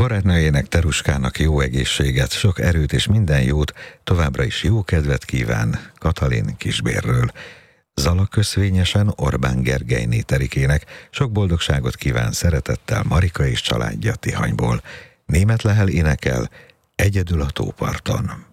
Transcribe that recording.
Barátnőjének, Teruskának jó egészséget, sok erőt és minden jót, továbbra is jó kedvet kíván Katalin Kisbérről. Zala köszvényesen Orbán Gergelyné Terikének sok boldogságot kíván szeretettel Marika és családja Tihanyból. Német Lehel énekel Egyedül a tóparton.